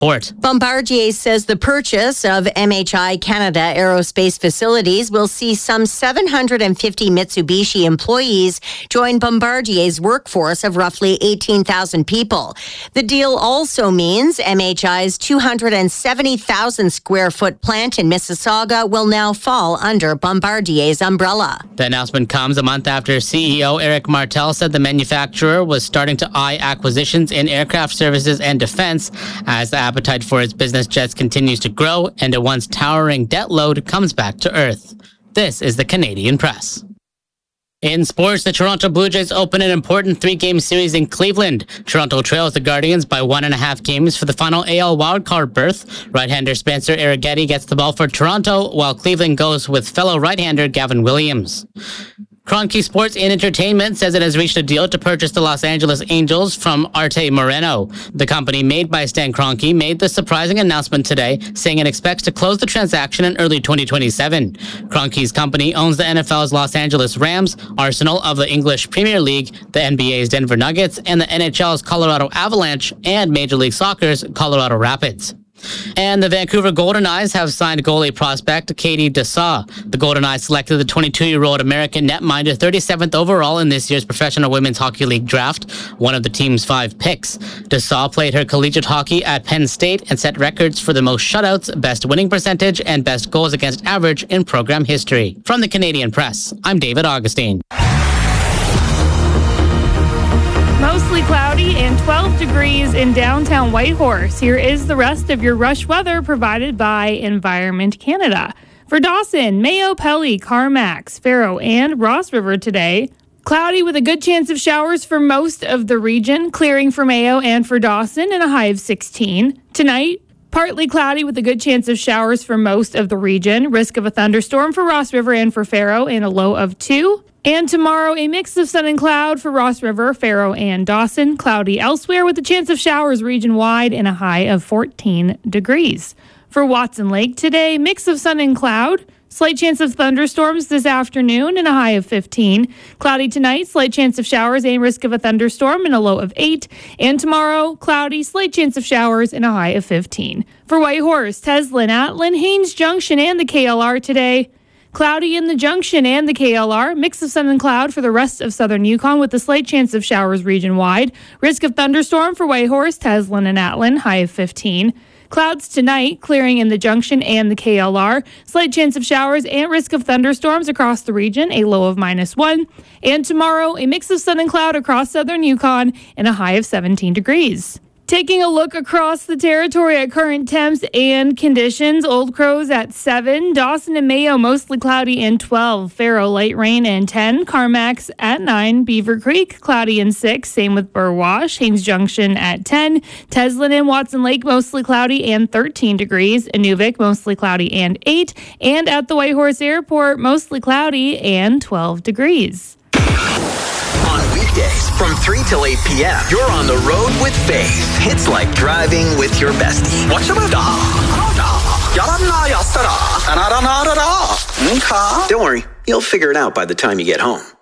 Port. Bombardier says the purchase of MHI Canada Aerospace Facilities will see some 750 Mitsubishi employees join Bombardier's workforce of roughly 18,000 people. The deal also means MHI's 270,000 square foot plant in Mississauga will now fall under Bombardier's umbrella. The announcement comes a month after CEO Eric Martel said the manufacturer was starting to eye acquisitions in aircraft services and defense as the appetite for its business jets continues to grow and a once towering debt load comes back to earth. This is the Canadian Press. In sports, the Toronto Blue Jays open an important 3-game series in Cleveland. Toronto trails the Guardians by 1.5 games for the final AL wildcard berth. Right-hander Spencer Arrighetti gets the ball for Toronto, while Cleveland goes with fellow right-hander Gavin Williams. Kroenke Sports and Entertainment says it has reached a deal to purchase the Los Angeles Angels from Arte Moreno. The company made by Stan Kroenke made the surprising announcement today, saying it expects to close the transaction in early 2027. Kroenke's company owns the NFL's Los Angeles Rams, Arsenal of the English Premier League, the NBA's Denver Nuggets, and the NHL's Colorado Avalanche, and Major League Soccer's Colorado Rapids. And the Vancouver Golden Knights have signed goalie prospect Katie Dessau. The Golden Knights selected the 22-year-old American netminder 37th overall in this year's Professional Women's Hockey League draft, one of the team's 5 picks. Dessau played her collegiate hockey at Penn State and set records for the most shutouts, best winning percentage, and best goals against average in program history. From the Canadian Press, I'm David Augustine. Mostly cloudy and 12 degrees in downtown Whitehorse. Here is the rest of your rush weather provided by Environment Canada. For Dawson, Mayo, Pelly, Carmax, Faro, and Ross River today. Cloudy with a good chance of showers for most of the region, clearing for Mayo and for Dawson and a high of 16. Tonight, partly cloudy with a good chance of showers for most of the region. Risk of a thunderstorm for Ross River and for Faro and a low of 2. And tomorrow, a mix of sun and cloud for Ross River, Faro, and Dawson. Cloudy elsewhere with a chance of showers region-wide and a high of 14 degrees. For Watson Lake today, mix of sun and cloud. Slight chance of thunderstorms this afternoon and a high of 15. Cloudy tonight, slight chance of showers and risk of a thunderstorm and a low of 8. And tomorrow, cloudy, slight chance of showers and a high of 15. For Whitehorse, Teslin, Atlin, Haines Junction, and the KLR today. Cloudy in the Junction and the KLR. Mix of sun and cloud for the rest of southern Yukon with a slight chance of showers region-wide. Risk of thunderstorm for Whitehorse, Teslin, and Atlin. High of 15. Clouds tonight, clearing in the Junction and the KLR. Slight chance of showers and risk of thunderstorms across the region. A low of -1. And tomorrow, a mix of sun and cloud across southern Yukon and a high of 17 degrees. Taking a look across the territory at current temps and conditions, Old Crows at 7, Dawson and Mayo mostly cloudy and 12, Faro light rain and 10, Carmax at 9, Beaver Creek cloudy and 6, same with Burwash, Haines Junction at 10, Teslin and Watson Lake mostly cloudy and 13 degrees, Inuvik mostly cloudy and 8, and at the Whitehorse Airport mostly cloudy and 12 degrees. On weekdays from 3 till 8 p.m., you're on the road with Faith. It's like driving with your bestie. Don't worry, you'll figure it out by the time you get home.